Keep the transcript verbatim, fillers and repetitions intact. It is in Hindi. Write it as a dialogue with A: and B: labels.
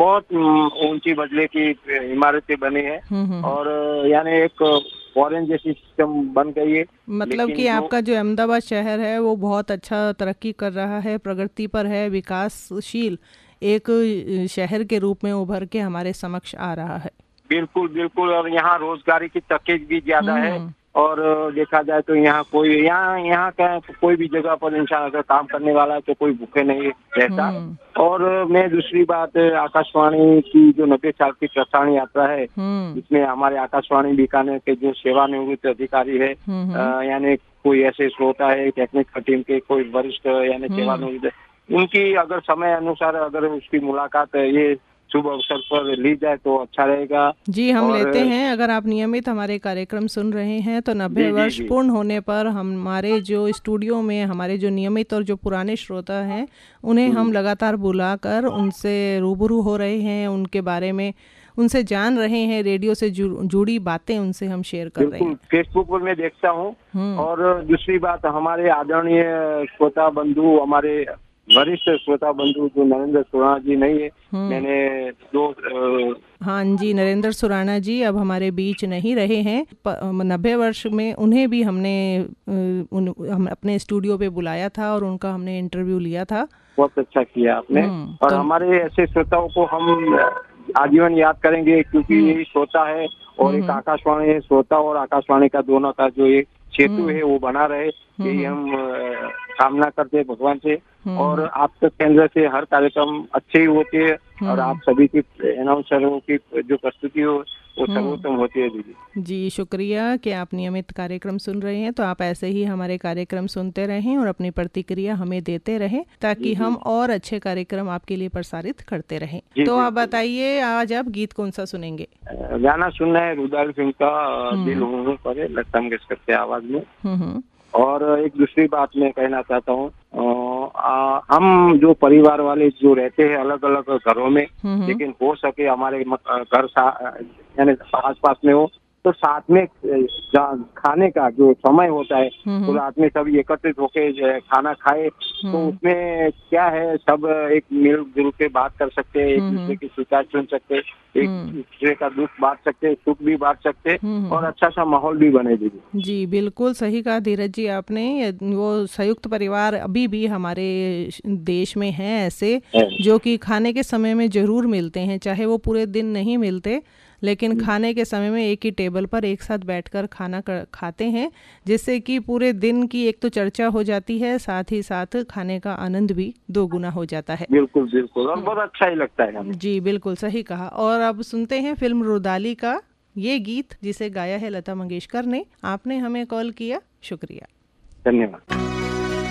A: बहुत ऊंची बजले की इमारतें बनी है और यानी एक फॉरेन जैसी सिस्टम बन गई है।
B: मतलब कि आपका जो अहमदाबाद शहर है वो बहुत अच्छा तरक्की कर रहा है, प्रगति पर है, विकासशील एक शहर के रूप में उभर के हमारे समक्ष आ रहा है।
A: बिल्कुल बिल्कुल। और यहाँ रोजगारी की तकेज भी ज्यादा है और देखा जाए तो यहाँ कोई यहाँ यहाँ का कोई भी जगह पर इंसान अगर काम करने वाला है तो कोई भूखे नहीं रहता। और मैं दूसरी बात, आकाशवाणी की जो नब्बे साल की प्रसारण यात्रा है, इसमें हमारे आकाशवाणी बीकानेर के जो सेवानिवृत्त अधिकारी है, यानी कोई ऐसे श्रोता है टेक्निकल टीम के, कोई वरिष्ठ यानी सेवानिवृत्त, उनकी अगर समय अनुसार अगर उसकी मुलाकात ये शुभ अवसर पर ली जाए तो अच्छा रहेगा।
B: जी हम लेते हैं। अगर आप नियमित हमारे कार्यक्रम सुन रहे हैं तो नब्बे वर्ष पूर्ण होने पर हमारे जो स्टूडियो में हमारे जो नियमित और जो पुराने श्रोता हैं उन्हें हम लगातार बुलाकर उनसे रूबरू हो रहे हैं, उनके बारे में उनसे जान रहे हैं, रेडियो से जुड़ी बातें उनसे हम शेयर कर रहे हैं।
A: फेसबुक पर मैं देखता हूँ। और दूसरी बात, हमारे आदरणीय श्रोता बंधु, हमारे वरिष्ठ श्रोता बंधु जो नरेंद्र सुराणा जी नहीं है, मैंने दो
B: हाँ जी, नरेंद्र सुराणा जी अब हमारे बीच नहीं रहे हैं। नब्बे वर्ष में उन्हें भी हमने उन, हम अपने स्टूडियो पे बुलाया था और उनका हमने इंटरव्यू लिया था।
A: बहुत अच्छा किया आपने। और तो, हमारे ऐसे श्रोताओं को हम आजीवन याद करेंगे क्योंकि यही श्रोता है और एक आकाशवाणी श्रोता और आकाशवाणी का दोनों का जो एक सेतु है वो बना रहे, यही हम कामना करते हैं भगवान से। और आपके केंद्र से हर कार्यक्रम अच्छे ही होते हैं और आप सभी की अनाउंसरों की जो प्रस्तुति हो वो सर्वोत्तम होती है। दीदी
B: जी शुक्रिया कि आप नियमित कार्यक्रम सुन रहे हैं। तो आप ऐसे ही हमारे कार्यक्रम सुनते रहें और अपनी प्रतिक्रिया हमें देते रहें ताकि हम और अच्छे कार्यक्रम आपके लिए प्रसारित करते रहें। तो आप बताइए आज आप गीत कौन सा सुनेंगे?
A: गाना सुनना है रुदाली फिल्म का दिल हूँ पर लता मंगेशकर के आवाज में। और एक दूसरी बात मैं कहना चाहता हूँ, हम जो परिवार वाले जो रहते हैं अलग अलग घरों में, लेकिन हो सके हमारे घर यानी आस पास में हो तो साथ में खाने का जो समय होता है तो रात में सब एकत्रित होके खाना खाए तो उसमें क्या है, सब एक मिलजुल के बात कर सकते हैं, एक दूसरे की शिकायत सुन सकते हैं, एक दूसरे का दुख बांट सकते हैं, सुख भी बांट सकते हैं और अच्छा सा माहौल भी बने। दीदी
B: जी बिल्कुल सही कहा धीरज जी आपने। वो संयुक्त परिवार अभी भी हमारे देश में हैं ऐसे जो कि खाने के समय में जरूर मिलते हैं, चाहे वो पूरे दिन नहीं मिलते लेकिन खाने के समय में एक ही टेबल पर एक साथ बैठकर खाना खाते हैं, जिससे कि पूरे दिन की एक तो चर्चा हो जाती है, साथ ही साथ खाने का आनंद भी दोगुना हो जाता है।
A: बिल्कुल बिल्कुल और बहुत अच्छा ही लगता है हमें।
B: जी बिल्कुल सही कहा। और अब सुनते हैं फिल्म रुदाली का ये गीत जिसे गाया है लता मंगेशकर ने। आपने हमें कॉल किया, शुक्रिया,
A: धन्यवाद।